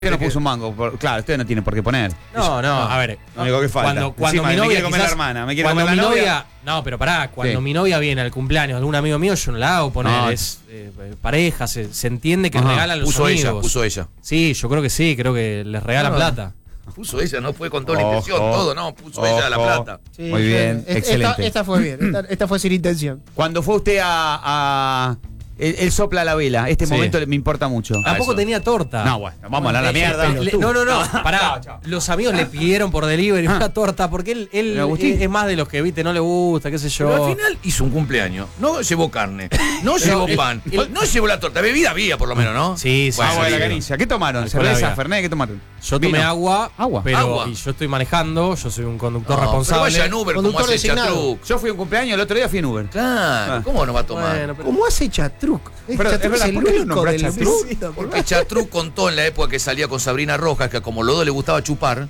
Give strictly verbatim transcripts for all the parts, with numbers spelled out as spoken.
no puso un mango. Por, claro, ustedes no tienen por qué poner. No, no, a ver. Lo único que falta. Cuando, cuando Encima, mi me novia. quiere comer la quizás, hermana, me quiere cuando comer mi la novia. novia. No, pero pará, cuando Sí. mi novia viene al cumpleaños de algún amigo mío, yo no la hago poner. No. Es eh, pareja, se, se entiende que Ajá. regalan los Puso amigos. ella, puso ella. Sí, yo creo que sí, creo que les regalan No. plata. Puso ella, no fue con toda la Ojo. intención, todo, no, puso ella la Ojo. plata. Sí, Muy bien, esta, excelente. Esta fue bien, esta, esta fue sin intención. Cuando fue usted a. a él, él sopla la vela. Este Sí. momento le- me importa mucho. Ah, Tampoco eso. tenía torta. No, bueno, vamos a hablar la mierda. Eh, le- no, no, no, pará. Chao, chao. Los amigos le pidieron por delivery Ah. una torta porque él, él Pero Agustín. es, es más de los que, viste, no le gusta, qué sé yo. Pero al final hizo un cumpleaños. No llevó carne, no llevó el- pan, el- no llevó la torta. Bebida había, por lo menos, ¿no? Sí, sí, Bueno, Agua de la lindo. canilla. ¿Qué tomaron? Alcohol ¿Cerveza, había. Fernet? ¿Qué tomaron? Yo tomé Vino. agua, Agua. pero Agua. y yo estoy manejando, yo soy un conductor No, pero responsable. vaya en Uber como Conductor hace designado. Chatruc. Yo fui a un cumpleaños, el otro día fui en Uber. Claro, Ah. ¿cómo no va a tomar? Bueno, pero- ¿Cómo hace Chatruc? Es Pero, Chatruc es verdad, es el ¿por qué lo único nombrás del Chatruc? mundo. Porque Chatruc contó en la época que salía con Sabrina Rojas que como los dos le gustaba chupar.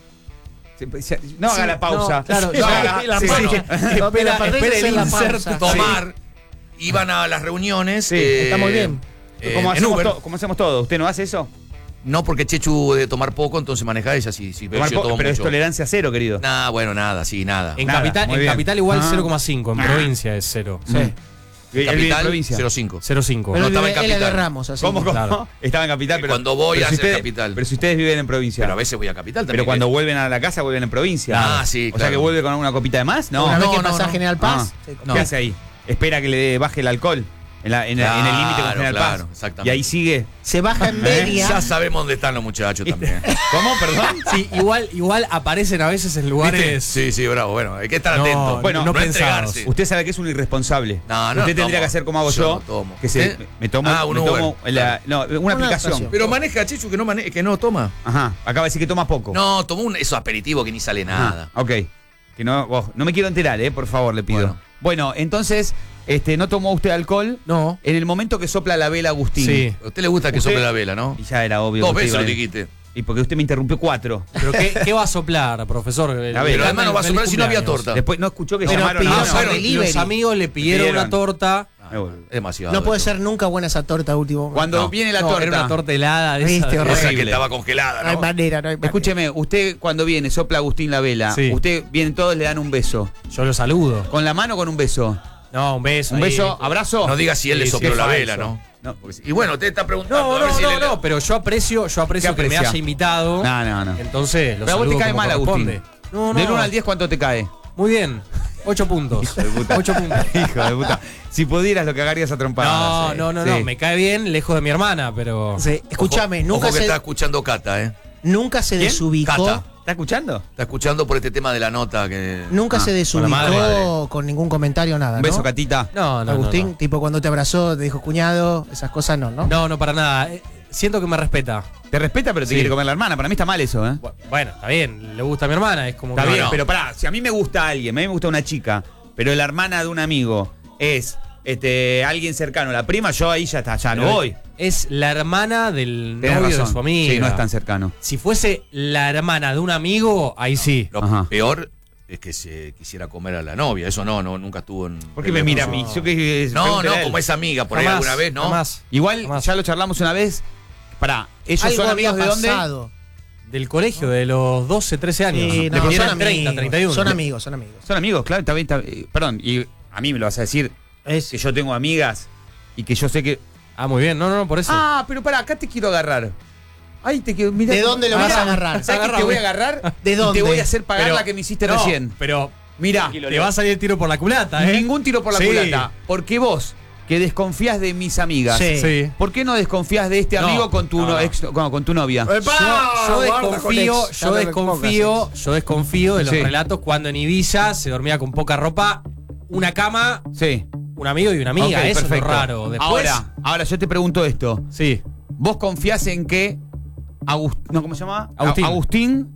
No haga la pausa. no, claro, No no, haga la sí, pausa. sí. No, pero Espera, para espera hacer el la inserto. pausa. Tomar, iban a las reuniones. Sí, eh, está muy bien. eh, Como en hacemos, Uber. to- como hacemos todos. ¿Usted no hace eso? No, porque Chechu de tomar poco, entonces maneja ella. Si, si Tomar yo po- tomo pero es mucho. tolerancia cero, querido. Nah, bueno, nada, sí, nada. En, Nada, capital, muy en bien. capital igual Ah. cero coma cinco, en Ah. provincia es cero. Sí. Él vive en Capital, provincia. cero coma cinco. cero coma cinco. Pero No, él, estaba en él es de capital. Ramos, así. ¿Cómo, cómo? Claro. Estaba en capital, Y pero. cuando voy pero a si hacer ustedes- capital. Pero si ustedes viven en provincia. Pero a veces voy a capital también. Pero cuando vuelven a la casa, vuelven en provincia. Ah, sí, O sea claro. que vuelve con una copita de más. No. Una vez no, que no, pasa no. General Paz. Ah. se- No. ¿Qué hace ahí? Espera que le baje el alcohol. En, la- en la- en el límite con Claro, General claro, Paz. exactamente. Y ahí sigue. Se baja en media. Ya sabemos dónde están los muchachos también. ¿Cómo? Perdón. Sí, igual, igual aparecen a veces en lugares. ¿Viste? Sí, sí, bravo. Bueno, hay que estar No, atento. Bueno, no no pensados. entregarse. Usted sabe que es un irresponsable. No, no Usted tendría tomo. que hacer como hago Yo yo. no tomo. Que se, ¿Qué? me tomo, Ah, un me Uber. tomo la- no, una, Una aplicación. aplicación. Pero maneja Chechu que no, mane que no toma. Ajá. Acaba de decir que toma poco. No, tomó un eso aperitivo que ni sale nada. Ajá, ok. Que no, oh, no me quiero enterar, eh, por favor, le pido. Bueno. Bueno, entonces, este, ¿no tomó usted alcohol? No. En el momento que sopla la vela Agustín. Sí. A usted le gusta que Usted- sople la vela, ¿no? Y ya era obvio. Dos que usted veces lo iba a- dijiste. Y porque usted me interrumpió cuatro. ¿Pero qué, qué va a soplar, profesor? ver, Pero además no va a Feliz soplar si no había cumpleaños. torta. Después no escuchó que Pero llamaron pidieron a... Ah, bueno, delivery. Los amigos le pidieron Pidieron. una torta. Ah, bueno. Es demasiado. No puede esto. ser nunca buena esa torta último. momento. Cuando No. viene la No, torta. era una torta helada de esa. Viste, de- horrible. Esa que estaba congelada, No hay ¿no? manera, no hay manera. Escúcheme, usted cuando viene, sopla Agustín la vela. Sí. Usted vienen todos, le dan un beso. Yo lo saludo. ¿Con la mano o con un beso? No, un beso. ¿Un ahí. beso? ¿Abrazo? No diga si él le Sí, sí, sopló qué la falso. vela, ¿no? No. Porque si- Y bueno, usted está preguntando. No, a ver no, si no, le- no, pero yo aprecio, yo aprecio ¿Qué que me aprecia? haya invitado. No, no, no. Entonces, lo Pero a vos te saludo cae como mal, Agustín. corresponde. No, no. Del uno al diez, ¿cuánto te cae? Muy bien. Ocho puntos. Hijo de puta. Ocho puntos. Hijo de puta. Si pudieras lo cagarías a trompadas. No, Sí. no, no, Sí. no. Me cae bien, lejos de mi hermana, pero. Sí, escúchame, Ojo, nunca ojo que se, está escuchando Cata, ¿eh? nunca se ¿Quién? desubicó. Cata. ¿Está escuchando? Está escuchando por este tema de la nota que. Nunca Ah, se con la madre. desubicó con ningún comentario, nada. Un beso, ¿no? Catita. No, no. Agustín, no, no. tipo cuando te abrazó, te dijo cuñado, esas cosas no, ¿no? No, no, para nada. Eh, Siento que me respeta. Te respeta, pero te Sí. quiere comer la hermana. Para mí está mal eso, ¿eh? Bu- Bueno, está bien. Le gusta a mi hermana. Es como Está que- bien, no. pero pará, si a mí me gusta alguien, a mí me gusta una chica, pero la hermana de un amigo es este alguien cercano, la prima, yo ahí ya está, ya no Pero voy. Es la hermana del Tenés novio razón. de su amiga. Sí, no es tan cercano. Si fuese la hermana de un amigo, ahí sí. Lo Ajá. peor es que se quisiera comer a la novia. Eso no, no nunca estuvo en. ¿Por qué me mira a mí? Yo que No, pregúntele a no, él. como es amiga, por ahí Jamás, alguna vez, ¿no? jamás. Igual Jamás. ya lo charlamos una vez. Pará, ellos Algo son había amigos de dónde? pasado. Del colegio, de los doce, trece años. Sí, Le no, pidieron son treinta, amigos, treinta y uno. Son amigos, son amigos. Son amigos, claro, está bien, está bien. Perdón, y a mí me lo vas a decir Es, que yo tengo amigas y que yo sé que. Ah, muy bien. No, no, no, por eso. Ah, pero pará, acá te quiero agarrar. Ahí te quiero. Mirá, ¿De dónde lo mirá, vas a agarrar? ¿Sabes que te voy a agarrar? ¿De Y dónde? te voy a hacer pagar Pero- la que me hiciste no, recién. Pero Mirá, te va a salir el tiro por la culata, ¿eh? ningún tiro por la Sí. culata. Porque vos, que desconfías de mis amigas, Sí. Sí. ¿por qué no desconfías de este No, amigo con tu, no, no- no. ex- con, con tu novia? Yo, yo desconfío, ex, yo ya me desconfío, pongas yo desconfío de los Sí. relatos cuando en Ibiza se dormía con poca ropa, una cama, Sí. un amigo y una amiga. Ok, Eso perfecto. es lo raro. Después, Ahora, ahora yo te pregunto esto. sí. ¿Vos confiás en que Agust- no, ¿cómo se llama? Agustín. A- Agustín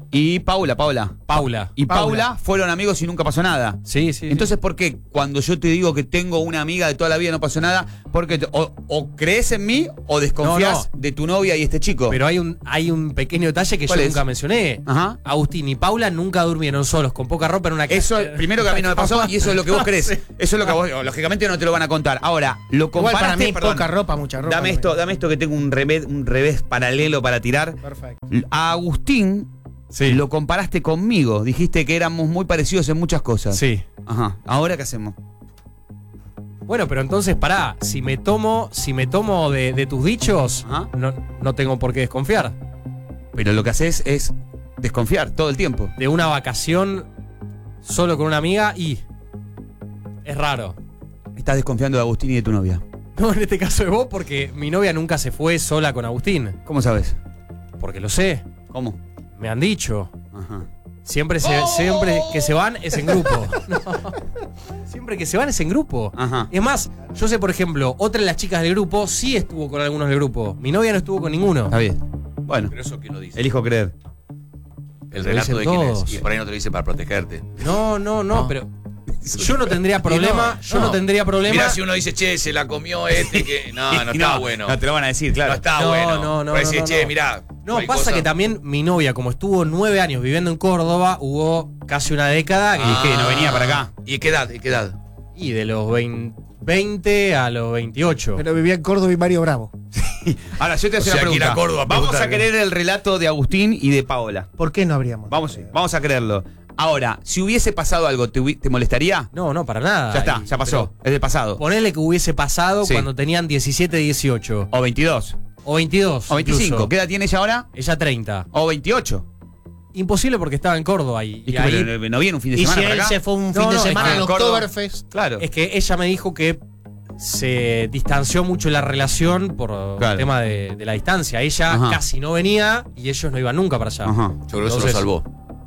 y Paula, Paula. Paula. Y Paula, Paula. fueron amigos y nunca pasó nada. Sí, sí. Entonces, ¿por qué cuando yo te digo que tengo una amiga de toda la vida no pasó nada? Porque te- o, o crees en mí o desconfías No, de tu novia y este chico. Pero hay un, hay un pequeño detalle que yo ¿Cuál es? nunca mencioné. Ajá. Agustín y Paula nunca durmieron solos, con poca ropa en una casa. Eso es, primero que a mí no me pasó y eso es lo que vos crees. Sí. Eso es lo que a vos, lógicamente no te lo van a contar. Ahora, lo Igual comparaste, para mí, perdón, poca ropa, mucha ropa. Dame no esto, me- dame esto que tengo un revés, un revés paralelo para tirar. Perfecto. A Agustín Sí. lo comparaste conmigo. Dijiste que éramos muy parecidos en muchas cosas. Sí. Ajá. ¿Ahora qué hacemos? Bueno, pero entonces pará, si me tomo, si me tomo de, de tus dichos, Ajá. no, no tengo por qué desconfiar. Pero lo que haces es desconfiar todo el tiempo. De una vacación solo con una amiga y es raro. Estás desconfiando de Agustín y de tu novia. No, en este caso de vos, porque mi novia nunca se fue sola con Agustín. ¿Cómo sabes? Porque lo sé, ¿Cómo? me han dicho. Ajá. Siempre, se, siempre que se van es en grupo. No. Siempre que se van es en grupo. Ajá. Es más, yo sé, por ejemplo, otra de las chicas del grupo sí estuvo con algunos del grupo. Mi novia no estuvo con ninguno. Está bien. Bueno, Pero eso quién lo dice. elijo creer. El Lo relato dicen de quién es. todos. Y por ahí no te lo dice para protegerte. No, no, no, No. pero yo no tendría problema, Y no, yo no, no. tendría problema. Mirá si uno dice, che, se la comió este que. No, no está bueno. No, te lo van a decir, claro. No está No, bueno. no, no, Por ahí no, decís, no, che, no. mirá. No, cualquier pasa cosa. que también mi novia, como estuvo nueve años viviendo en Córdoba, hubo casi una década que- ¿Y qué? ¿No venía para acá? ¿Y qué edad? ¿Y qué edad? y de los veinte, veinte a los veintiocho. Pero vivía en Córdoba y Mario Bravo. Ahora, yo te voy a O hacer sea, una que ir pregunta. a Córdoba a Vamos a preguntar. querer el relato de Agustín y de Paola. ¿Por qué no habríamos? Vamos, vamos a creerlo. Ahora, si hubiese pasado algo, ¿te, hubi- te molestaría? No, no, para nada. Ya está, Y- ya pasó. pero Es del pasado. Ponele que hubiese pasado Sí. cuando tenían diecisiete, dieciocho. O veintidós. O veintidós. O veinticinco. incluso. ¿Qué edad tiene ella ahora? Ella treinta. O veintiocho. Imposible porque estaba en Córdoba y, ¿Y y qué, ahí pero no viene un fin de Y semana si para él acá? se fue un No, fin de no, semana es que al en Córdoba- Oktoberfest. Claro. es que ella me dijo que se distanció mucho la relación por Claro. el tema de, de la distancia. Ella Ajá. casi no venía y ellos no iban nunca para allá. Ajá. Yo creo que eso lo Entonces- salvó.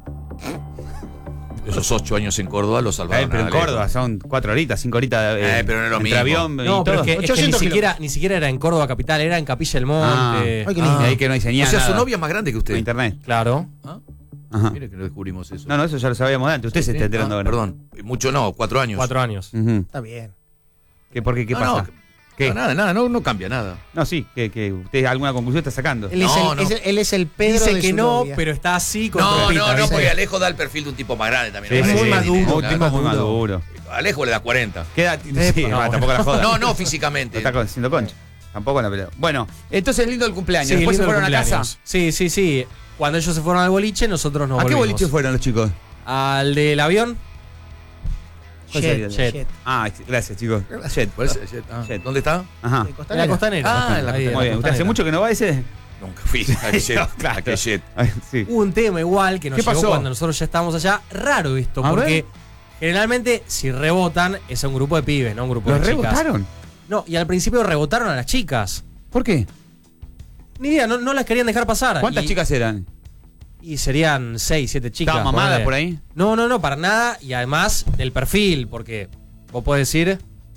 Esos ocho años en Córdoba lo Eh, salvaron. pero en a Alejo. Córdoba son cuatro horitas, cinco horitas. Eh, pero no es lo entre mismo. avión y No, pero todo. es que, es que ni, ochocientos siquiera, ni siquiera era en Córdoba capital, era en Capilla del Monte. Ah. Ay, qué Y lindo. ahí que no hay señal. O sea, su nada. novia es más grande que No usted. hay internet. Claro. ¿Ah? Ajá. Mire que no descubrimos eso. No, no, eso ya lo sabíamos de antes. Usted se está enterando Ah, ahora. Perdón. Mucho no, cuatro años. Cuatro años. Ujú. Está bien. ¿Qué, ¿Por qué? ¿Qué No, pasa? no, ¿Qué? No, nada, nada, no, no cambia nada. No, sí, que, que usted alguna conclusión está sacando. Él, es, No, el, no. es el- él es el Pedro Dice de que su no, novia. pero está así con No, ropita, no, no, ¿viste? porque Alejo da el perfil de un tipo más grande también. Sí, me sí, muy parece. sí, maduro, Un Claro. tipo muy maduro. maduro. Alejo le da cuarenta. ¿Qué edad tiene? Sí, no. no, tampoco la joda. No, no No físicamente. está con- siendo concha. Tampoco en la pelea. Bueno, entonces lindo el cumpleaños. Sí, Después se lindo el fueron a cumpleaños. casa. Sí, sí, sí. Cuando ellos se fueron al boliche, nosotros nos ¿A qué volvimos. boliche fueron los chicos? Al del avión. ¿Cuál Jet, sería? Jet. Jet. Ah, gracias, chicos. Jet. ¿Cuál es? Jet, ah, Jet. ¿Dónde está? Ajá. De En Costanera. la costanera. Ah, en la Ahí, costanera. Muy bien. ¿Usted hace costanera. mucho que no va a ese? Nunca fui a Jet. No, claro. ¿A qué Jet? Ay, sí. Hubo un tema igual que nos ¿Qué llegó pasó? cuando nosotros ya estábamos allá. Raro esto, A porque ver. generalmente si rebotan es a un grupo de pibes, no un grupo ¿Los de chicas. rebotaron? No, y al principio rebotaron a las chicas. ¿Por qué? Ni idea, no, no las querían dejar pasar. ¿Cuántas Y- chicas eran? Y serían seis, siete chicas. ¿Estaban mamadas ponele. por ahí? No, no, no, para nada. Y además del perfil, porque vos podés decir.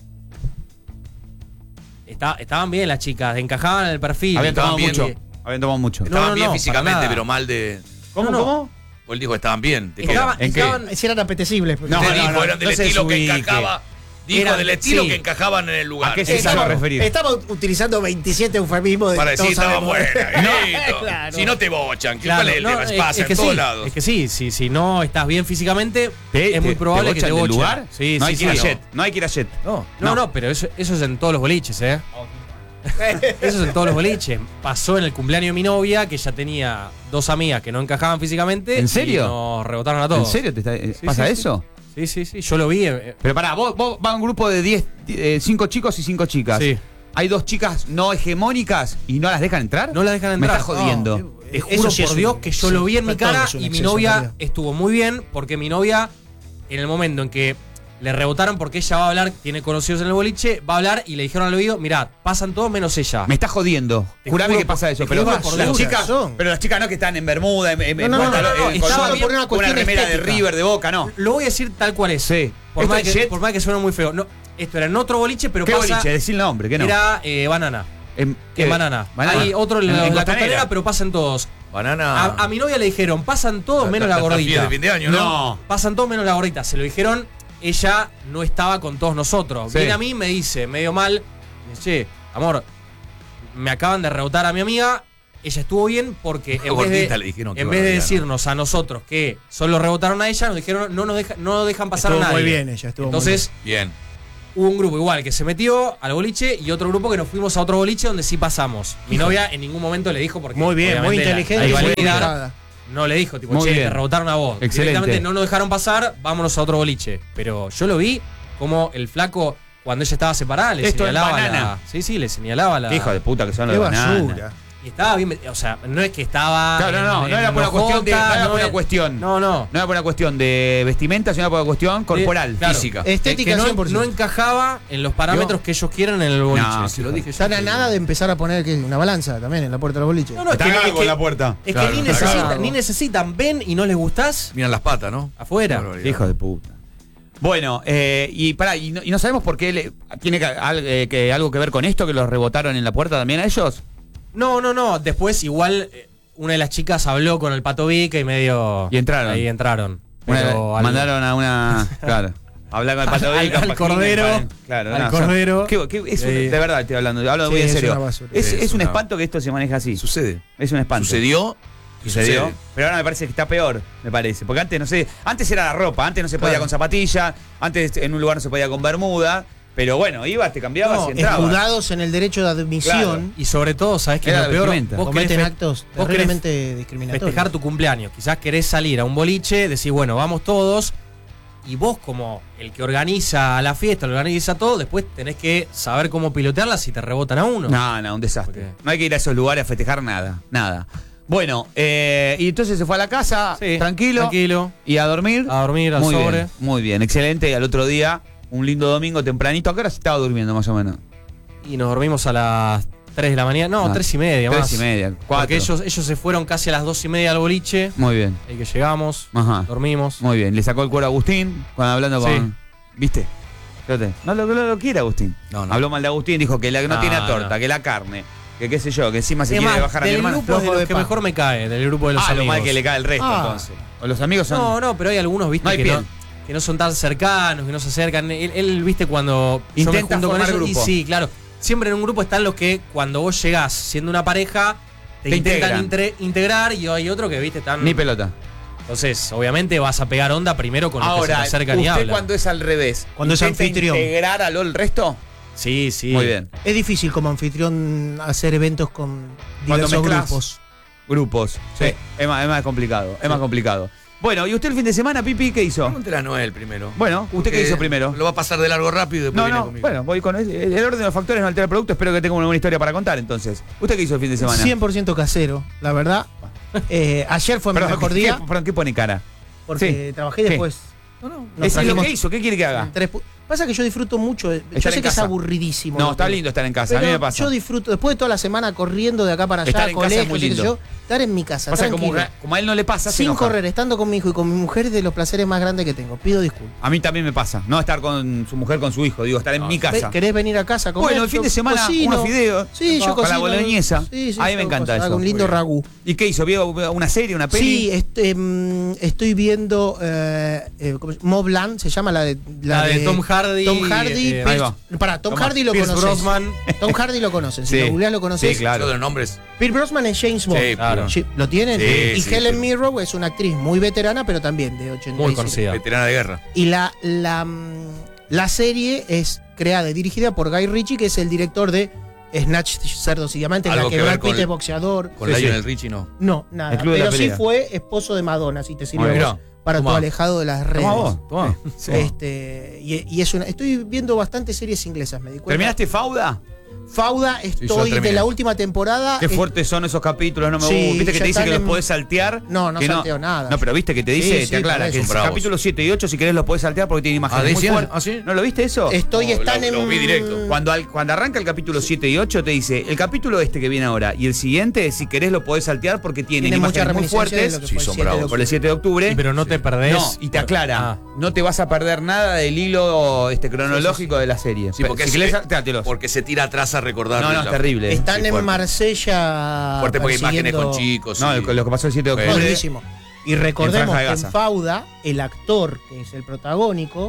Está- estaban bien las chicas, encajaban en el perfil. Habían estaban tomado bien. mucho. Habían tomado mucho. No, Estaban no, bien no, para físicamente, nada. pero mal de. ¿Cómo, no, no. cómo? Pues él dijo que estaban bien. ¿De qué? Estaban, ¿En qué? estaban- Si eran apetecibles. No, Te no, dijo, no, eran del no se estilo que desubique. encajaba. Dijo Eran- del estilo sí. que encajaban en el lugar. ¿A qué se Estamos- sabe referir? Estamos utilizando veintisiete eufemismos de Para decir todos estaba sabemos. buena. listo. Claro. Si no te bochan, ¿qué Claro, cuál es el no, tema? es- Pasa es en que todos sí, lados. Es que sí, sí, si no estás bien físicamente, ¿Te- es muy te- probable te que te bochan del bochen. lugar? Sí, no hay sí, que ir sí, a no. Jet. No hay que ir a Jet. No. No, no, pero eso, eso es en todos los boliches, ¿eh? Eso es en todos los boliches. Pasó en el cumpleaños de mi novia, que ya tenía dos amigas que no encajaban físicamente. ¿En serio? Y nos rebotaron a todos. ¿En serio te está- eh, Sí, pasa sí, sí. eso? Sí, sí, sí. Yo lo vi. eh, Pero pará, vos, vos vas a un grupo de diez, eh, cinco chicos y cinco chicas. Sí. Hay dos chicas no hegemónicas y no las dejan entrar. No las dejan Me entrar. estás jodiendo. No, Te Eso juro sí es por un- Dios que yo sí, lo vi en mi todo cara es un y mi exceso, en novia realidad. estuvo muy bien porque mi novia, en el momento en que le rebotaron porque ella va a hablar, tiene conocidos en el boliche, va a hablar y le dijeron al oído, mirá, pasan todos menos ella. Me estás jodiendo. Te Jurame juro que pasa por- eso. te Pero, juro vos, por las Dios. chicas, Son. pero las chicas no que están en bermuda, en, en- No, no, no, pantalón- no, no, eh, estaba con, bien con por una una cuestión remera de estética. River de Boca, ¿no? Lo voy a decir tal cual es. Sí. Por ¿Esto más, es que, Jet? por más que suene muy feo. No, esto era en otro boliche, pero ¿Qué pasa, boliche? Decí el nombre, ¿qué no? era eh, Banana. En, En Banana. Banana. Hay otro en, En- la, en la Costanera. costanera, pero pasan todos. Banana. A, a mi novia le dijeron, pasan todos menos la fiesta gordita. de fin de año, ¿no? No. Pasan todos menos la gordita. Se lo dijeron, ella no estaba con todos nosotros. Sí. Viene a mí y me dice, medio mal, me dice, che, amor, me acaban de rebotar a mi amiga. Ella estuvo bien porque en vez Gordita de, le dijeron que en vez de barbaridad, ¿no? decirnos a nosotros que solo rebotaron a ella, nos dijeron, no nos deja- no dejan pasar Estuvo a nadie. muy bien ella, estuvo muy Entonces, Bien. hubo un grupo igual que se metió al boliche y otro grupo que nos fuimos a otro boliche donde sí pasamos. Mi novia en ningún momento le dijo porque Muy bien, muy obviamente la- inteligente la y muy rivalidad educada. no le dijo, tipo, Muy che, bien. te rebotaron a vos. Excelente. Directamente no nos dejaron pasar, vámonos a otro boliche. Pero yo lo vi como el flaco, cuando ella estaba separada, le Esto en señalaba Banana. la. Sí, sí, le señalaba la. Qué hijo de puta que son los Qué de Banana. basura. Y estaba bien, o sea, no es que estaba. Claro, no, no, en- no era en por una enojota, cuestión de- no era por una es- cuestión. No, no. No era por una cuestión de vestimenta, sino por una cuestión corporal, claro. física. Estética que no, cien por ciento. no encajaba en los parámetros que ellos quieren en el boliche. No, Se lo dije yo. Están a nada de empezar a poner ¿qué? Una balanza también en la puerta de los boliches. No, no, es que, Está es algo que- en la puerta. es Claro, que ni, está necesitan, cagado. ni necesitan, ven y no les gustás, Miran las patas, ¿no? afuera. Qué barbaridad. Hijo de puta. Bueno, eh, y pará, y no, y no sabemos por qué le- tiene que, al- eh, que algo que ver con esto, que los rebotaron en la puerta también a ellos. No, no, no. Después igual eh, una de las chicas habló con el Pato Vica y medio. Y entraron. Ahí entraron. Una- Pero al- mandaron a una. Claro. Hablar con el Pato Al- Vica, al Pagina, Cordero, pa- Claro, al no, son- Cordero. qué- qué- es un- Sí. de verdad estoy hablando, hablo Sí, muy en es serio. una basura. Es, Sí, es es un una- espanto que esto se maneja así. Sucede. Es un espanto. Sucedió. y Sucedió. sucede. Pero ahora me parece que está peor, me parece. Porque antes, no sé, antes era la ropa, antes no se podía Claro. con zapatilla, antes en un lugar no se podía con bermuda. Pero bueno, ibas, te cambiabas No, y entrabas. Escudados en el derecho de admisión, Y sobre todo, ¿sabes qué es Era lo la peor? vestimenta. Vos querés cometen fe- actos vos querés terriblemente discriminatorios. festejar tu cumpleaños. Quizás querés salir a un boliche, decís, bueno, vamos todos. Y vos, como el que organiza la fiesta, lo organiza todo, después tenés que saber cómo pilotearla si te rebotan a uno. No, no, un desastre. ¿Por qué? No hay que ir a esos lugares a festejar nada, nada. Bueno, eh, y entonces se fue a la casa, Sí, tranquilo, Tranquilo. y a dormir. A dormir, al muy sobre. bien, muy bien, excelente. Y al otro día, un lindo domingo tempranito. ¿A qué hora se estaba durmiendo más o menos? Y nos dormimos a las tres de la mañana. No, Ah, tres y media tres más. y media, Porque cuatro. ellos, ellos se fueron casi a las dos y media al boliche. Muy bien, Ahí que llegamos, ajá, dormimos. muy bien. Le sacó el cuero a Agustín cuando hablando Sí. con... ¿Viste? Fíjate, no lo, no lo quiere Agustín. No, no. Habló mal de Agustín, dijo que la, no No, tiene torta, no. que la carne, que qué sé yo, que encima se Es quiere más, bajar a mi del hermano. grupo es de Flojo los de que pan. mejor me cae, del grupo de los Ah, lo amigos. mal que le cae el resto, Ah. entonces. O los amigos son... No, no, pero hay algunos, viste, No hay que, piel. no, que no son tan cercanos, que no se acercan. Él, él, viste, cuando yo me Intenta junto con formar ellos. grupo. Y sí, claro. Siempre en un grupo están los que cuando vos llegás siendo una pareja, te, Te intentan integran. intre- integrar y hay otro que, viste, están. Ni pelota. Entonces, obviamente vas a pegar onda primero con los que se te Ahora, acercan y usted hablan. cuando es al revés, Cuando es ¿intenta anfitrión. integrar a lo el resto? Sí, sí. Muy bien. Es difícil como anfitrión hacer eventos con Cuando diversos mezclas grupos. Grupos. Sí. Es más, es más complicado. Es más complicado. Bueno, ¿y usted el fin de semana, Pipi, qué hizo? Pregúntele a Noel primero. Bueno, ¿usted Porque qué hizo primero? Lo va a pasar de largo rápido y después No, viene no, conmigo. bueno, voy con el, el orden de los factores no altera el producto. Espero que tenga una buena historia para contar entonces. ¿Usted qué hizo el fin de semana? cien por ciento casero, la verdad. Eh, ayer fue mi Perdón, mejor ¿qué- día qué- perdón, ¿qué pone cara? porque Sí. trabajé ¿Qué? después. No, no. Nos Es lo trajimos que hizo, ¿qué quiere que haga? tres pu- Pasa que yo disfruto mucho. de- Yo Estar sé en que es casa. aburridísimo. No, lo está que- lindo estar en casa, a mí Pero me pasa. yo disfruto, después de toda la semana corriendo de acá para allá, Estar en casa es colegios, muy qué sé lindo. yo, estar en mi casa, Pasa como, tranquilo, como a él no le pasa, se sin enoja. correr, estando con mi hijo y con mi mujer es de los placeres más grandes que tengo. Pido disculpas. A mí también me pasa. No estar con su mujer, con su hijo, digo, estar en mi casa. ¿Querés venir a casa a comer? Bueno, el fin Yo de semana cocino. unos fideos. Sí, yo con la cocino. boloñesa. Sí, sí, a mí yo me encanta cocino, eso. hago un lindo Muy bien. ragú. ¿Y qué hizo? ¿Vio una serie, una peli? Sí, este, mm, estoy viendo eh, eh, ¿cómo se- Mobland, se llama la de La de Tom Hardy, Tom Hardy, eh, ahí Pierce- va. pará, Tom Toma, Hardy lo Pierce conoces. Brosnan. Tom Hardy lo conocen, si Sí. lo googleás lo conoces. Sí, claro. Yo de nombres. Pierce Brosnan es James Bond. Sí, Claro. Sí, ¿lo tienen? Sí, y sí, Helen sí. Mirren es una actriz muy veterana, pero también de ochenta y siete. Muy conocida. Veterana de guerra. Y la, la, mm, la serie es creada y dirigida por Guy Ritchie, que es el director de Snatch, Cerdos y Diamantes, en la Algo que que ver Brad Pitt con- es boxeador. Con Sí, Lionel sí. Richie no. No, nada. El Club de la Pero sí Pelea. fue esposo de Madonna, si te sirve Ah, a mirá. vos para Tomá. tu alejado de las redes. Toma vos. Toma. Sí. Este, y, y es una. Estoy viendo bastantes series inglesas, me di cuenta. ¿Terminaste Fauda? Fauda, yo estoy de terminé. la última temporada. Qué Es- fuertes son esos capítulos, no me Sí, gusta. Viste que ya te dice están que los en- podés saltear. No, no que salteo nada. No, pero viste que te dice, Sí, sí, te aclara por que eso. el Bravos. capítulo siete y ocho, si querés, los podés saltear porque tiene imágenes Ah, muy ¿decían? fuertes. ¿Ah, sí? ¿No lo viste eso? Estoy, No, están lo- en. lo vi directo. Cuando, al- cuando arranca el capítulo siete y ocho, te dice, el capítulo este que viene ahora y el siguiente, si querés, lo podés saltear porque tienen Tiene mucha imágenes muy reminiscencia de fuertes lo que Sí, fue el son siete de bravos. por octubre. el siete de octubre. Y pero no te perdés. No, y te aclara, Ah. no te vas a perder nada del hilo este cronológico de la serie. Sí, porque si se- querés salteártelos. Porque se tira atrás vas a recordar. No, no, la- es terrible. Están Sí, en fuerte. Marsella. Fuerte porque imágenes persiguiendo- con chicos. No, sí. lo, lo que pasó el siete de octubre. Jodidísimo. Y recordemos Franja de que en Gaza. Fauda, el actor que es el protagónico,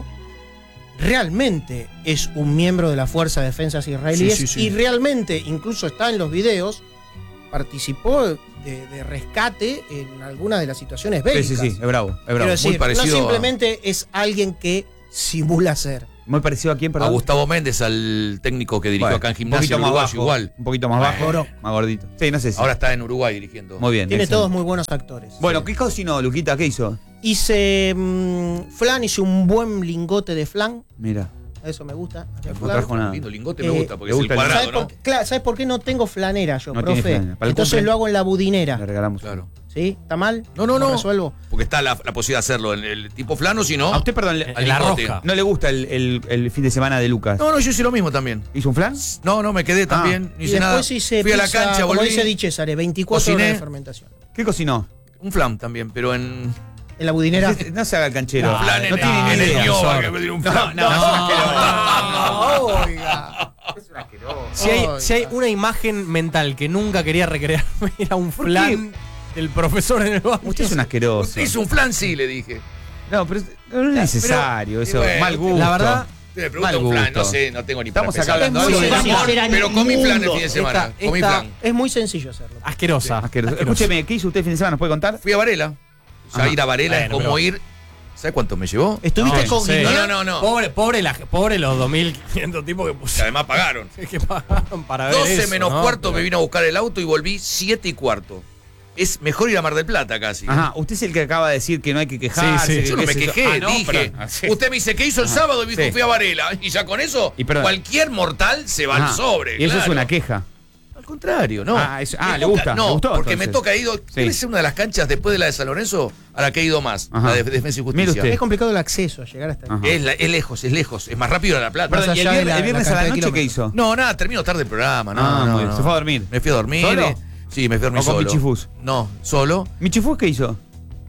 realmente es un miembro de la Fuerza de Defensas israelíes Sí, sí, sí. y realmente, incluso está en los videos, participó de, de rescate en algunas de las situaciones Sí, bélicas. sí, sí, es bravo, es Quiero bravo. decir, parecido no a- simplemente es alguien que simula ser. Muy parecido a quién, A perdón. Gustavo Méndez, al técnico que dirigió Bueno, acá en un Gimnasia poquito en más Uruguay, bajo, igual. un poquito más bajo, Bueno. más gordito. Sí, no sé si. Ahora está en Uruguay dirigiendo. Muy bien. Tiene excelente. todos muy buenos actores. Bueno, ¿qué cocinó, Luquita? ¿Qué hizo? Hice mm, flan, hice un buen lingote de flan. Mira, Eso me gusta. hacer no flan. trajo nada. Lindo lingote Eh, me gusta porque me es gusta el el- cuadrado, ¿Sabes ¿no? por, claro, ¿sabes por qué no tengo flanera yo, No tiene profe? flanera. Para el Entonces cumple, lo hago en la budinera. Le regalamos. Claro. ¿Sí? ¿Está mal? No, no, ¿Lo no. resuelvo? Porque está la, la posibilidad de hacerlo en el tipo flano, si no. A usted, perdón, le- En al la lingote. rosca. no le gusta el, el- el fin de semana de Lucas. No, no, yo hice lo mismo también. ¿Hizo un flan? No, no, me quedé también. No Y hice nada. después hice Fui a la pizza, cancha, como volví. dice Di Cesare, veinticuatro Cociné. horas de fermentación. ¿Qué cocinó? Un flan también, pero en. En la budinera. No se haga el canchero. No, Flan en, no tiene en ni el idea. ñoba, que me dio un No, flan. no, es un asqueroso. Oiga. Es un asqueroso. Si hay, Ay, si hay ah. una imagen mental que nunca quería recrear, era un ¿Por flan del profesor en el baño. Usted es un asqueroso. Usted hizo un flan, sí, le dije. No, pero es- no es necesario eso. y bueno, Mal gusto. La verdad, Usted me pregunta Mal un flan, gusto. no sé, no tengo ni Estamos para acá empezar. hablando Es algo muy de sencillo. amor. Pero comí flan el fin de semana. Esta- comí esta- flan. Es muy sencillo hacerlo. asquerosa. Asqueroso. asquerosa. Escúcheme, ¿qué hizo usted el fin de semana? ¿Nos puede contar? Fui a Varela. O sea, Ajá. ir a Varela es Bueno, como pero- ir. ¿Sabes cuánto me llevó? ¿Estuviste No, con yo sé. Guinea? No, no, no, no. Pobre, pobre, la, pobre los dos mil quinientos tipos que Que pusieron. además pagaron. Que pagaron para ver doce eso, menos ¿no? cuarto me Pero- vino a buscar el auto y volví siete y cuarto. Es mejor ir a Mar del Plata casi. Ajá, usted es el que acaba de decir que no hay que quejarse. Sí, sí. que Yo no qué me sé quejé, Ah, no, dije. pero- ah, sí. Usted me dice, ¿qué hizo el Ajá, sábado? Y me dijo, sí. fui a Varela. Y ya con eso, Y perdón. cualquier mortal se va Ajá. al sobre. Y eso es claro. una queja. Al contrario, no. Ah, eso- ah, Me le toca- gusta, No, le gustó, porque entonces. me toca, he ido. Debe ser una de las canchas después de la de San Lorenzo a la que he ido más. Ajá. La de Defensa y Mire Justicia. usted. Es complicado el acceso a llegar hasta ahí. Ajá. Es, la- es lejos, es lejos. Es más rápido a La Plata. Perdón, Más ¿y el allá de viernes, la- el viernes la a la cantidad de noche qué kilómetros. hizo? No, nada, termino tarde el programa. No, Ah, no, muy bien. no. ¿Se fue a dormir? Me fui a dormir. ¿Solo? eh, Sí, me fui a dormir ¿O con solo. Michifus? No, solo. ¿Michifus qué hizo?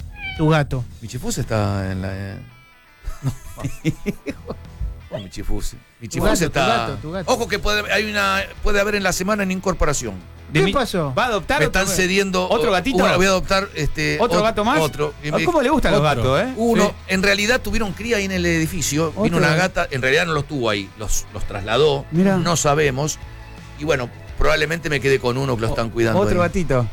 Tu gato. Michifus está en la. eh, No, Michifus. Michifus gato, tu está. gato, tu gato. Ojo que puede, hay una, puede haber en la semana en incorporación. De ¿Qué mi- pasó? ¿Va a adoptar Me otro- están cediendo. ¿Otro gatito? Una, voy a adoptar este. ¿Otro ot- gato más? Otro. Y Ah, me- ¿Cómo le gustan los Otro. gatos, eh? Uno, Sí. en realidad tuvieron cría ahí en el edificio. Vino Otro. una gata, en realidad no los tuvo ahí, los, los trasladó. Mirá. No sabemos. Y bueno, probablemente me quede con uno que lo están cuidando. Otro ahí. gatito.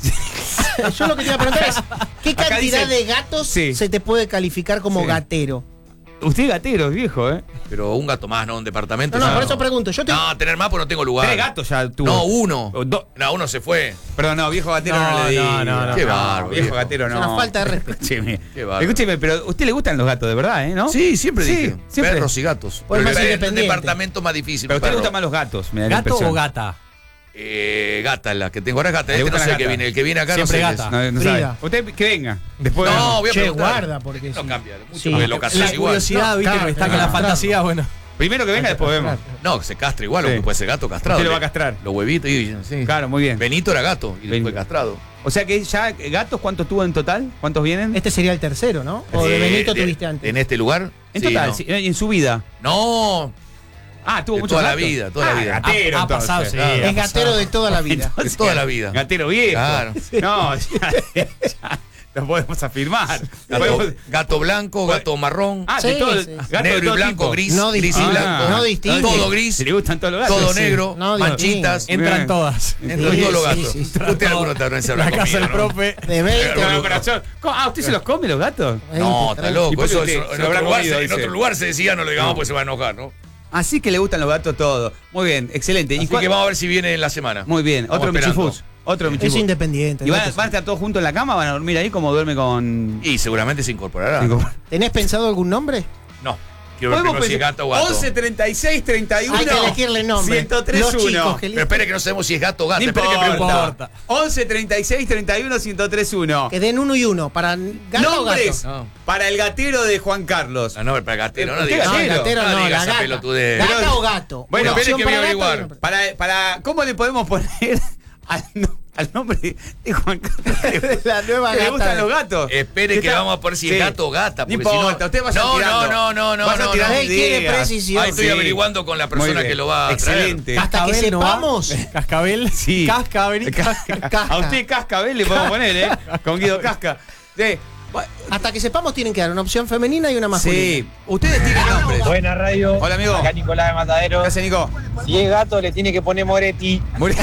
Yo lo que te iba a preguntar es, ¿qué Acá cantidad dice- de gatos Sí. se te puede calificar como Sí. gatero? Usted es gatero, es viejo, ¿eh? Pero un gato más, no un departamento. No, no, ya por eso pregunto. Yo te... No, tener más porque no tengo lugar. Tres gatos ya tuvo. No, uno. O do- No, uno se fue. Perdón, no, viejo gatero no, No, le digo. no, no, no. Qué bárbaro, Viejo viejo. gatero Es no. una falta de respeto. Escúcheme. Qué bárbaro. Escúcheme, pero a usted le gustan los gatos, de verdad, ¿eh? ¿No? Sí, siempre Sí, dije. siempre. Perros y gatos. Pues Pero más el- el independiente. departamento más difícil. Pero a usted le perro. gustan más los gatos, me da la ¿Gato impresión. o gata? Eh, gata, la que tengo ahora es gata. ¿Le Este no gustan sé las el que gatas? viene. El que viene acá Siempre no sé qué gata. No, no Frida. sabe. Usted que venga. Después es. No, vemos. voy a Che, preguntar. guarda, porque No sí. cambia. Mucho Sí. porque lo casas La igual. curiosidad, No, viste, claro, que está tenés con la que fantasía, bueno. Primero que venga, después vemos. No, que se castra igual, Sí. o que puede ser gato castrado. Usted lo va a castrar. Los huevitos y sí. Claro, muy bien. Benito era gato y Ben- fue castrado. O sea que ya, eh, ¿gatos cuántos tuvo en total? ¿Cuántos vienen? Este sería el tercero, ¿no? O de Eh, Benito de- tuviste antes. En este lugar. En Sí, total, no. sí, en su vida. No, Ah, tuvo De muchos toda la gatos. vida, toda la Ah, vida. Gatero, Ha- ha entonces. pasado, sí. Claro. Es gatero de toda la vida. de toda la vida. Gatero viejo. Claro. No, ya, ya lo podemos afirmar. Gato, Podemos- gato blanco, gato marrón, Ah, de Sí, todo, sí, sí. gato de negro y todo blanco, tipo. gris, No gris y distingue. blanco. No distingue. Todo gris, Si le gustan todos los gatos. todo sí. negro, No, manchitas. distingue. Entran Bien. todas. Entran Sí, todos los sí, gatos. sí, sí. Usted alguno te habrá La encerrado casa del comida, ¿no? profe. De veinte. Pero, pero, pero, ¿cómo? Ah, ¿usted se los come los gatos? No, está ¿Y loco. por qué Eso, usted eso- se en, lo habrá otro lugar, comido, se, en dice? otro lugar se decía, no lo digamos No. porque se va a enojar, ¿no? Así que le gustan los gatos todos. Muy bien, excelente. Así ¿Y cuál- que vamos a ver si viene en la semana. Muy bien, Estamos otro esperando. Michifus. Otro Es Michifus. independiente. ¿Y van, no te- van a estar todos juntos en la cama? ¿Van a dormir ahí como duerme con...? Y seguramente se incorporará. Digo, ¿Tenés pensado algún nombre? No. Quiero ver primero si es gato o gato. once, treinta y seis, treinta y uno. Hay que elegirle nombre. ciento tres, Los uno. chicos que Pero eligen. espere que no sabemos si es gato o gato. No Espere que importa. pregunta. once, treinta y seis, treinta y uno, ciento tres, uno. Que den uno y uno. ¿Para gato o Nombres gato? No. para el gatero de Juan Carlos. No, no, para gatero, no ¿Qué digas. No, el gatero no, no, digas la esa gata. pelotudez. ¿Gata o gato? Bueno, Una espere opción que voy a para gato y averiguar. una- Para, para, ¿cómo le podemos poner al, no- al nombre de Juan Carlos. La nueva ¿Le gata gustan de- los gatos? Espere que Está- vamos a poner si Sí. es gato o gata. No Porque si importa, no, usted vaya no, tirando. no, no, no, Vaya no, tirando no. Él quiere ideas. precisión. Ahí estoy Sí. averiguando con la Muy persona bien. que lo va a traer. Excelente. Hasta que Cascabel no va. sepamos. Cascabel. Sí. Casca, vení. Casca. A usted Cascabel le podemos poner, ¿eh? Con Guido Casca. Sí. Hasta que sepamos tienen que dar una opción femenina y una masculina. Sí. Ustedes tienen nombres. Buena radio. Hola, amigo. Acá Nicolás de Matadero. ¿Qué hace, Nico? Si es gato, le tiene que poner Moretti. More-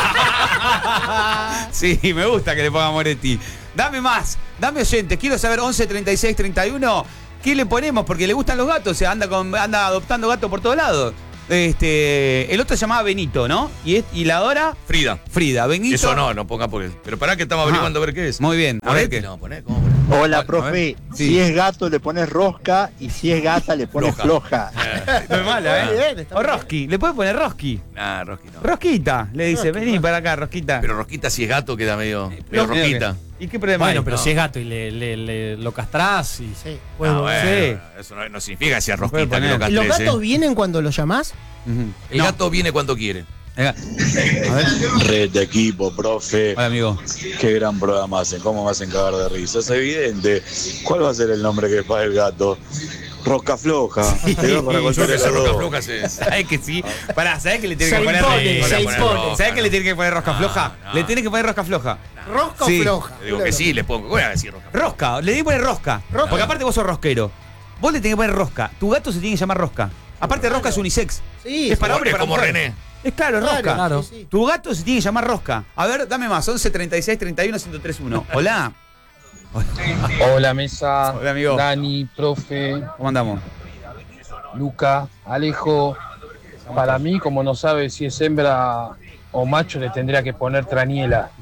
Sí, me gusta que le ponga Moretti. Dame más, dame oyentes. Quiero saber once, treinta y seis, treinta y uno. ¿Qué le ponemos? Porque le gustan los gatos. O sea, anda, con, anda adoptando gatos por todos lados. Este, el otro se llamaba Benito, ¿no? Y, es- y la Dora, Frida. Frida. Benito. Eso no, no ponga porque. Pero pará que estamos Ajá. averiguando a ver qué es. Muy bien. A ver Moretti, qué. no, poné, ¿cómo poné? Hola, A profe. ver, sí. Si es gato le pones rosca y si es gata le pones Floja. floja. No es mala, Muy ¿eh? bien, está O muy bien. Roski. Le puede poner Roski. Nah, Rosqui no. Rosquita. Le dice, vení para acá, Rosquita. Pero Rosquita si es gato queda medio, medio No, rosquita. ¿Y qué problema Bueno, hay? pero No. si es gato y le, le- le- lo castrás y. Sí. Ah, Bueno, bueno, sí. eso no, no significa que sea No puede rosquita que lo poner. ¿Y los castres, gatos ¿eh? vienen cuando los llamás? Ujú. El No. gato viene cuando quiere. Venga. A ver. Red de equipo, profe. Hola, amigo. Qué gran programa hacen. ¿Cómo me hacen cagar de risa? Es evidente. ¿Cuál va a ser el nombre que para el gato? Rosca floja. Te va para Yo cualquiera que de esa los roca dos. floja se. ¿Sabes que sí? Pará, ¿sabes que le tiene Se que poner impone, rosca? se poner impone. rosca, ¿Sabes que no. le tiene que poner rosca No, floja? no. Le tiene que poner rosca floja. ¿Rosca Sí. o floja? Te digo que sí, le pongo. ¿Qué voy a decir rosca? Rosca, le tiene que poner rosca. Rosca. Porque aparte vos sos rosquero. Vos le tenés que poner rosca. Tu gato se tiene que llamar rosca. Aparte, rosca es unisex. Sí, Es para Como- hombre y es para como mujer. René. Es claro, es Claro, rosca. Claro. sí, sí. Tu gato se tiene que llamar rosca. A ver, dame más. once, treinta y seis, treinta y uno, ciento tres uno. Hola. Hola, mesa. Hola, amigo. Dani, profe, ¿Cómo andamos? Luca, Alejo. Para mí, como no sabe si es hembra o macho, le tendría que poner Traniela.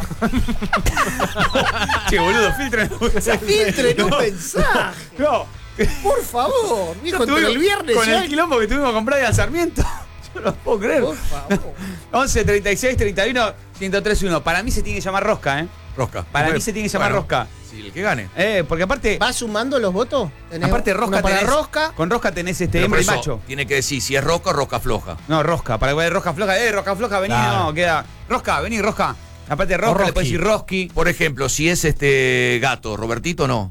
Che, boludo, filtra. Filtren un mensaje, No. por favor. Viejo, entre Tuvimos- el viernes Con y el hoy. quilombo que tuvimos con Brian Sarmiento. Yo no puedo creer. Por favor. once, treinta y seis, treinta y uno, ciento tres uno. Para mí se tiene que llamar rosca, ¿eh? Rosca. Para Bueno, mí se tiene que llamar bueno, rosca. Sí, el que gane. Eh, porque aparte. ¿Vas sumando los votos? Tenés Aparte, uno rosca para tenés- rosca. Con rosca tenés este Pero por hembra y eso macho. tiene que decir si es rosca o rosca floja. No, rosca. Para que vaya rosca floja. Eh, rosca floja, vení. Claro. No, queda. Rosca, vení, rosca. Aparte, rosca, le Roski. puedes decir roski. Por ejemplo, si es este gato, Robertito, no.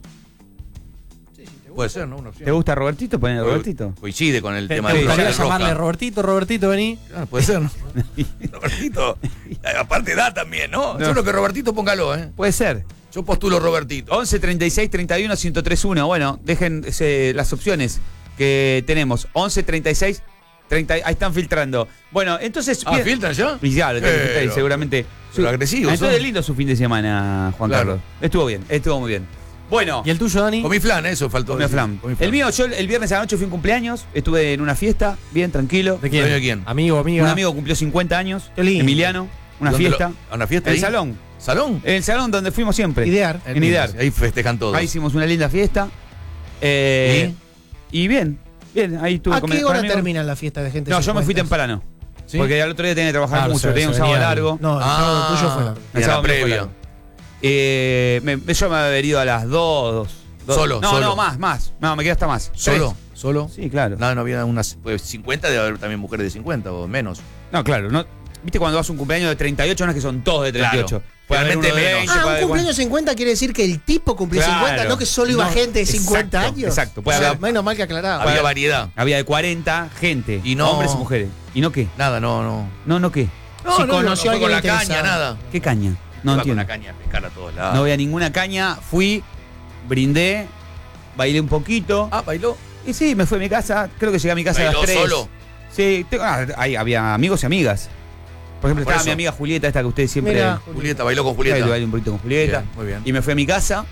Puede ser, ¿no? Una opción. ¿Te gusta Robertito? Poné Robertito. Coincide con el ¿Te, tema te de gustaría de llamarle rosca. Robertito, Robertito, vení? Ah, puede ser, ¿no? Robertito. Eh, Aparte da también, ¿no? No. Yo creo que Robertito póngalo, ¿eh? Puede ser. Yo postulo Robertito. once, treinta y seis, treinta y uno, ciento tres uno. Bueno, dejen ese- las opciones que tenemos. once, treinta y seis, treinta. Ahí están filtrando. Bueno, entonces. Ah, bien- ¿filtran ya? Y ya, lo tengo que filtrar y Pero- seguramente. pero agresivos Entonces, son. lindo su fin de semana, Juan Claro. Carlos. Estuvo bien, estuvo muy bien. Bueno, ¿Y el tuyo, Dani? Comí flan, eso faltó. comí decir. flan. Comí flan. El mío, yo el el viernes a la noche fui un cumpleaños. Estuve en una fiesta, bien, tranquilo. ¿De quién? ¿De quién? Amigo, amiga. Un amigo cumplió cincuenta años. Qué lindo. Emiliano. Una ¿Dónde fiesta. lo- ¿A una fiesta En ahí? el salón. ¿Salón? En el salón donde fuimos siempre. Idear. En Idear. Ahí festejan todos. Ahí hicimos una linda fiesta. Eh, y bien, bien, ahí estuve ¿A con- qué con hora amigos. terminan las fiestas de gente? No, yo me fui cincuenta? temprano. ¿Sí? Porque al otro día tenía que trabajar Claro, mucho, se- tenía un se sábado venía- largo. No, el sábado tuyo fue la- El y a la sábado mío fue previa. largo. Eh, me- yo me había ido a las dos. dos. Solo, No, solo. no, más, más. No, me quedé hasta más. ¿Solo? ¿Solo? Tres. Sí, claro. No, no había unas. Pues cincuenta, debe haber también mujeres de cincuenta o menos. No, claro. No, ¿viste cuando vas a un cumpleaños de treinta y ocho? No es que son todos de treinta y ocho. Claro. Puede haber Realmente uno de menos. veinte, Ah, puede un haber- cumpleaños cincuenta quiere decir que el tipo cumplió Claro. cincuenta, no que solo iba No, gente de cincuenta exacto, años. exacto. O Puede sea, haber- menos mal que aclaraba. Había variedad. Había de cuarenta gente. Y no- Hombres y mujeres. ¿Y no qué? Nada, no, no. No, no qué. No, Si no, conoció no, a fue con alguien la caña, interesado. nada. ¿Qué caña? No Iba entiendo. con la caña a pescar a todos lados. No había ninguna caña. Fui, brindé, bailé un poquito. Ah, bailó. Y sí, me fui a mi casa. Creo que llegué a mi casa a las ¿Bailó tres. solo? Sí, tengo- ah, ahí había amigos y amigas. Por ejemplo, Por estaba eso. mi amiga Julieta, esta que ustedes siempre. Mira, Julieta, bailó con Ahí Julieta. bailé un poquito con Julieta. Bien, muy bien. Y me fui a mi casa,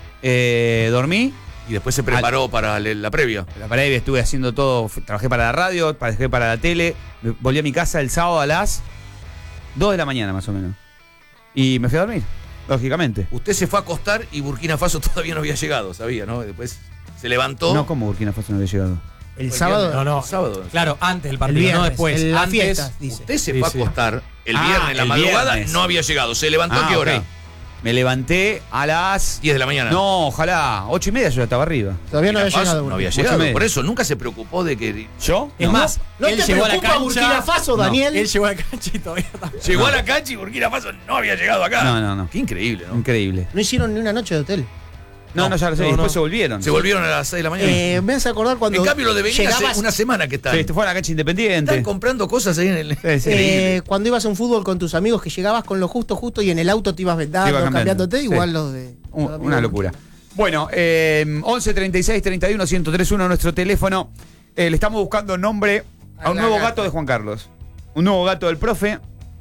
eh, dormí. Y después se preparó para le- la previa. La previa estuve haciendo todo. fui- Trabajé para la radio, trabajé para la tele. me- Volví a mi casa el sábado a las dos de la mañana, más o menos. Y me fui a dormir, lógicamente. Usted se fue a acostar y Burkina Faso todavía no había llegado, sabía, ¿no? Después se levantó. No, como Burkina Faso no había llegado. el sábado. No, no. El sábado. Claro, antes del el partido, viernes, no después. en la antes, fiesta, dice. Usted se Sí, fue a sí. acostar el Ah, viernes, en la el madrugada, viernes. no había llegado. ¿Se levantó Ah, a qué hora? ok. Me levanté a las... diez de la mañana. No, ojalá. ocho y media yo ya estaba arriba. Todavía no Burkina había Faso llegado. No Burkina. había Ocho y llegado. media. Por eso nunca se preocupó de que. ¿Yo? Es No. más, ¿No él te llegó a la preocupa cancha. Burkina Faso, Daniel? Él llegó a la cancha y todavía está. Llegó a la cancha y Burkina Faso no había llegado acá. No, no, no. Qué increíble, ¿no? Increíble. No hicieron ni una noche de hotel. No, no, ya lo sé. no, Después no. se volvieron. Se volvieron a las seis de la mañana. Eh, me hace acordar cuando en cambio, lo de venir hace llegabas, una semana que están. Sí, fue a la cancha independiente. Están comprando cosas ahí en el. Sí, sí. eh, cuando ibas a un fútbol con tus amigos, que llegabas con lo justo, justo y en el auto te ibas vendando, Te iba cambiando. cambiándote, Sí. igual los de... Un- los amigos Una de- locura. Bueno, eh, once treinta y seis treinta y uno ciento tres uno nuestro teléfono. Eh, le estamos buscando nombre a un A la nuevo gata. gato de Juan Carlos. Un nuevo gato del profe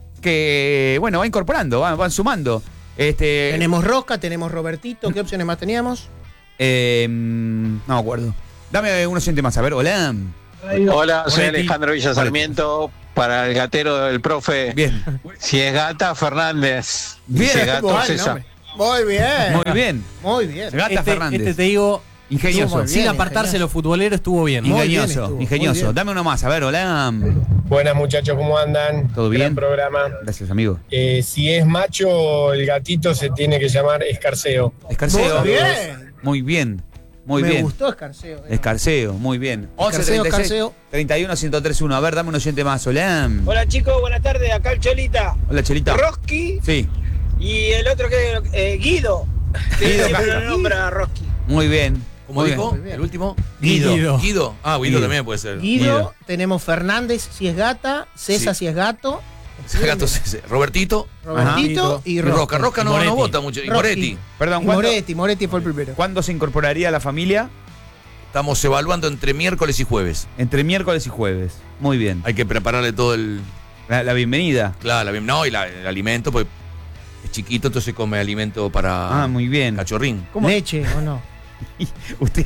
que, bueno, va incorporando, va- van sumando. Este, Tenemos Rosca, tenemos Robertito, ¿qué opciones más teníamos? eh, no me acuerdo. Dame un oyente más, a ver, hola. Hola, soy Moretti. Alejandro Villa Sarmiento. Para el gatero del profe, Bien, si es gata, Fernández. Bien, si es gato, Buen César. nombre. Muy bien. muy bien. Muy bien. Gata Este, Fernández. este te digo, Ingenioso. Estuvo muy sin bien, apartarse ingenioso. lo futbolero, estuvo bien. Muy bien Ingenioso, estuvo, muy ingenioso. bien. Dame uno más, a ver, hola. Buenas muchachos, ¿cómo andan? ¿Todo bien? Gran programa. Gracias, amigo. Eh, si es macho, el gatito se tiene que llamar Escarceo. Escarceo. Muy bien. Muy bien. Muy Me bien. gustó Escarceo. eh. Escarceo, muy bien. once Escarceo, treinta y seis Escarceo. treinta y uno ciento tres uno. A ver, dame un oyente más. Hola. Hola chicos, buenas tardes, acá el Cholita. Hola, Chelita. Roski Sí, y el otro que eh, Guido. Que Guido siempre Castro. lo nombra Roski. muy bien. ¿Cómo Muy dijo? bien. bien. El último. Guido. Guido. Guido. Ah, Guido Guido. también puede ser. Guido, Guido. tenemos Fernández si es gata, César Sí. si es gato, Gato ese. Robertito. Robertito y Y Rosca. Rosca. Rosca no, Moretti. no vota mucho. Y Rocky. Moretti. Perdón, Y ¿cuándo, Moretti, Moretti fue el primero. ¿cuándo se incorporaría a la familia? Estamos evaluando entre miércoles y jueves. Entre miércoles y jueves. Muy bien. Hay que prepararle todo el. La, la bienvenida. Claro, la, bien- no, y la- el alimento, pues es chiquito, entonces come alimento para Ah, muy bien. cachorrín. Leche o no. Usted.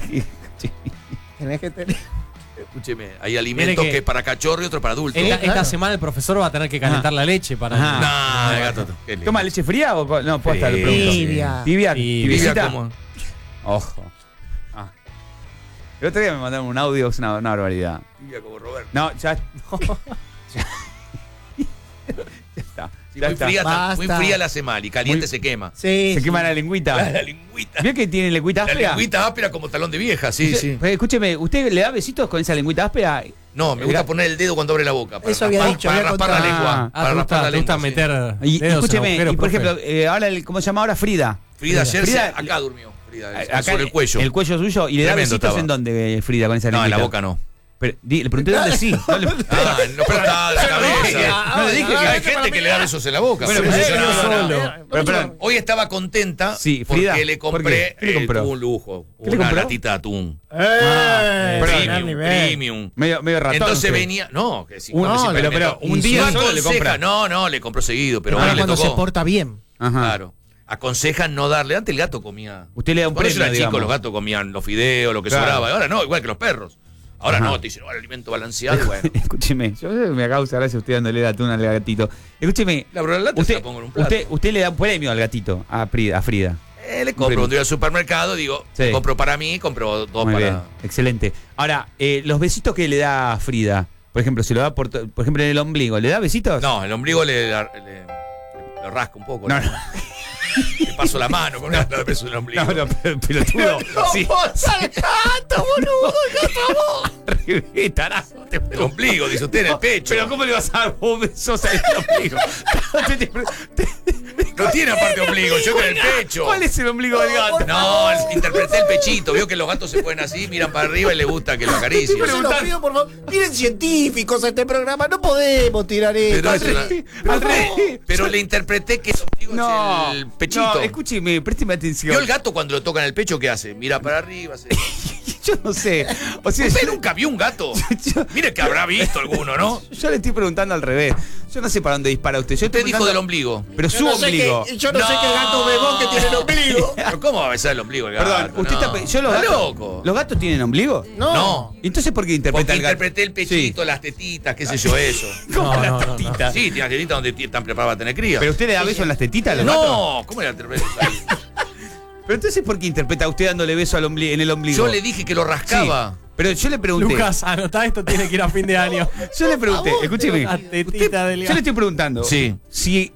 Tenés que tener. Escúcheme, hay alimentos Tiene que... que- es para cachorro y otro para adulto. Esta, claro. esta semana el profesor va a tener que calentar la leche para. Ajá. No, el gato. qué lindo. ¿Toma leche fría o co- no? Posta, le Sí. pregunto. Tibia. Tibia. Tibia, Tibiecita. como- Ojo. Ah. El otro día me mandaron un audio, es una, una barbaridad. tibia como Roberto. No, ya. ya. Ya está. Sí, Ya muy, está. fría, Basta. muy fría la hace mal y caliente Muy- se quema. Sí. Se sí. quema la lengüita. La lengüita. ¿Vio que tiene lengüita La áspera? lengüita áspera como talón de vieja, sí, Usted- sí. pues, escúcheme, ¿usted le da besitos con esa lengüita áspera? No, me El gusta gato- poner el dedo cuando abre la boca. Para Eso había raspar, dicho, para había raspar la contado. lengua. Ah, Ah, para te raspar gusta, la te gusta lengua. sí. meter. Y, y dedos en escúcheme, agujeros, y por profe. ejemplo, eh, ahora, el- ¿cómo se llama ahora? Frida. Frida ayer se- Frida- acá durmió. Frida, Acá sobre el cuello. El cuello suyo. ¿Y le da Tremendo besitos estaba. en dónde, eh, Frida, con esa No, en la lengüita? boca no. Pero, di- le pregunté dónde sí. No le- Ah, no está de la cabeza. no le dije Que que hay gente que le da besos en la boca. Bueno, Sí, pero sí, yo no, no, no, no. no. Pero, perdón. Hoy estaba contenta Sí, Frida, porque le ¿por compré qué? ¿Qué le eh, compró? tuvo un lujo, ¿Qué le una compró? latita de atún. Eh, perdón. primer Premium, nivel. premium. Medio, medio ratón. Entonces usted. venía, no, que sí, Un- come no, siempre pero- pero alimento. un día No solo le aconseja, compra. No, no, le compró seguido, pero Ahora hoy le cuando tocó. se porta bien. Ajá. Claro. Aconsejan no darle. Antes el gato comía. Usted le da un Por eso premio, era chico, digamos. los gatos comían los fideos, lo que Claro. sobraba. Ahora no, igual que los perros. Ahora Ajá. no, te dicen, oh, el alimento balanceado y bueno. Escúcheme, yo me causa gracia usted dándole atún al gatito. Escúcheme, La la lata se usted, la pongo en un plato. usted, usted le da un premio al gatito, a Frida. A Frida. Eh, le Un compro premio. cuando voy al supermercado, digo, Sí. compro para mí, compro dos Muy para. bien, excelente. Ahora, eh, los besitos que le da a Frida, por ejemplo, si lo da por, to- por ejemplo en el ombligo, ¿le da besitos? No, el ombligo le, le, le- le rasca un poco. No, ¿no? no. Le paso la mano con una de beso en el ombligo. No, no, pero- pelotudo. Sí. ¡Gato, boludo! Re- tarazo, te- El ombligo, dice usted, en el pecho. Pero ¿cómo le vas a dar vos besos al ombligo? Te- te- te- No tiene aparte ombligo, yo con el pecho. ¿Cuál es el ombligo del gato? No, el- interpreté el pechito. Vio que los gatos se ponen así, miran para arriba y les gusta que lo acaricien. Se lo pido, por favor. Miren científicos a este programa. No podemos tirar esto. Pero, al es revés, una- al revés. pero le interpreté que el ombligo No, es el pechito. no, escúcheme, présteme atención. ¿Vio el gato cuando lo tocan el pecho qué hace? Mira para arriba. Se... Yo no sé. O sea, ¿Usted yo, nunca vio un gato? yo- Mire que habrá visto alguno, ¿no? yo le estoy preguntando al revés. Yo no sé para dónde dispara usted. Yo Usted estoy dijo del preguntando- ombligo. Pero Yo su no sé ombligo. qué- yo no, sé qué gato bebón que tiene el ombligo. ¿Pero cómo va a besar el ombligo el gato? Perdón, usted No. está. pe- Yo los Está gatos. loco. ¿Los gatos tienen ombligo? No. No. Entonces, ¿por qué interpreta Porque el gato? interpreté el pechito, las tetitas, qué sé yo, eso. ¿Cómo No, las no, no, no. tetitas? Sí, tiene las tetitas donde t- están preparadas para tener cría. ¿Pero usted le da beso en las tetitas a los gatos? No, ¿cómo le interpreté? Pero entonces, ¿por qué interpreta usted dándole beso al ombli- en el ombligo? Yo le dije que lo rascaba. Sí, pero yo le pregunté. Lucas, anotá esto, tiene que ir a fin de año. Yo le pregunté, escúcheme. La tetita del Yo le gato. estoy preguntando. Sí. Si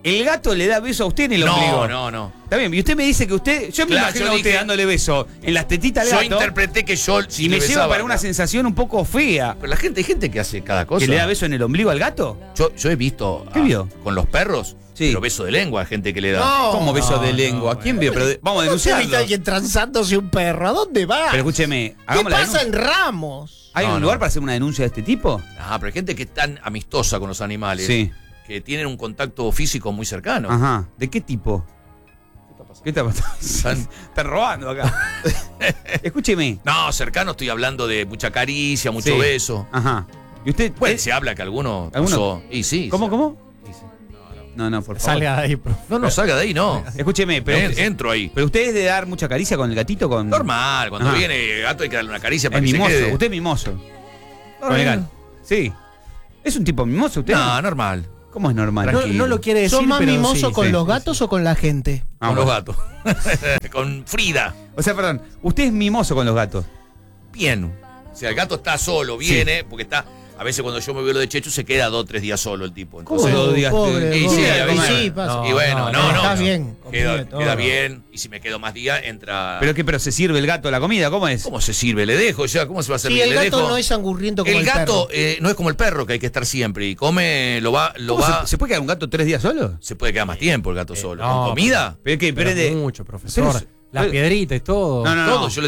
El gato le da beso a usted en el No, ombligo. no, no. Está bien, y usted me dice que usted. Yo me Claro, imagino yo a usted dije- dándole beso en las tetitas del Yo gato. interpreté que yo si y me le lleva besaba, para una ¿no? sensación un poco fea. Pero la gente, hay gente que hace cada cosa. ¿Que le da beso en el ombligo al gato? Yo, yo he visto ¿Qué a- vio? con los perros, Sí. pero beso de lengua, gente que le da. No. ¿Cómo beso no, de lengua? no, ¿Quién vio? Pero de- vamos a ¿Dónde viste a denunciarlo. alguien transándose un perro? ¿A dónde va? Pero escúcheme, ¿Qué hagamos la pasa denuncia. en Ramos? ¿Hay No, un no. lugar para hacer una denuncia de este tipo? Ah, pero hay gente que es tan amistosa con los animales Sí. que tienen un contacto físico muy cercano. Ajá. ¿De qué tipo? ¿Qué está pasando? Están- Están robando acá. Escúcheme. No, cercano estoy hablando de mucha caricia, mucho Sí. beso. Ajá. ¿Y usted? Bueno, eh, se habla que alguno, ¿Alguno? usó- Y sí. ¿Cómo, sí. cómo? Sí, sí. No, no, por favor. Salga de ahí, profe. No, no, salga de ahí, no. Escúcheme, pero. En- entro ahí. Pero usted es de dar mucha caricia con el gatito con. Normal, cuando Ajá. viene el gato hay que darle una caricia para Es que mimoso. se quede. Usted es mimoso. No, Con el no, gato. Sí. ¿Es un tipo mimoso usted? No, normal. ¿Cómo es normal? No, Tranquilo. no lo quiere decir, ¿Son más pero mimosos sí, con sí, los sí, gatos sí. o con la gente? Ah, con los bueno. gatos. Con Frida. O sea, perdón, usted es mimoso con los gatos. Bien. O sea, el gato está solo, viene, porque está. A veces cuando yo me veo lo de Chechu se queda dos o tres días solo el tipo. ¿Cómo Entonces, dos días? Pobre, Y sí, pobre. a veces- sí, pasa. No, y bueno, no, no. está no. bien, Queda, convive todo. queda bien. Y si me quedo más días, entra. ¿Pero qué? ¿Pero se sirve el gato la comida? ¿Cómo es? ¿Cómo se sirve? Le dejo ya. ¿Cómo se va a Sí, servir? el Le gato dejo. no es angurriento como El el, gato perro. eh, no es como el perro que hay que estar siempre. Y come, lo va. Lo ¿Cómo va se, ¿Se puede quedar un gato tres días solo? se puede quedar más tiempo el gato solo. no, ¿Con comida? ¿Pero qué? Pero Pero de- mucho, profesor. Pero- Las piedritas y todo. No, no, no. Todo. Yo le